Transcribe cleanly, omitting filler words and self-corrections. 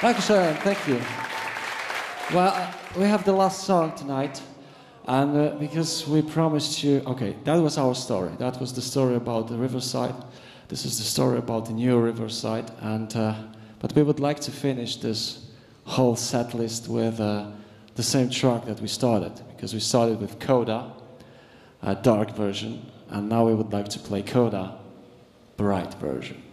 Thank you, Sharon. Thank you. Well, we have the last song tonight, and because we promised you, okay, that was our story. That was the story about the Riverside. This is the story about the new Riverside, and but we would like to finish this whole set list with the same track that we started, because we started with Coda, a dark version, and now we would like to play Coda, bright version.